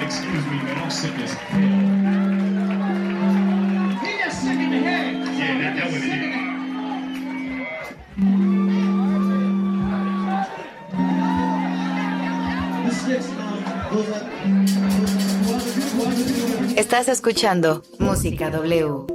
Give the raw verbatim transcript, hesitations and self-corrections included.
Excuse me, but I'm sick as hell. He just sick in the head. Yeah, that, that was it. Estás escuchando Música W.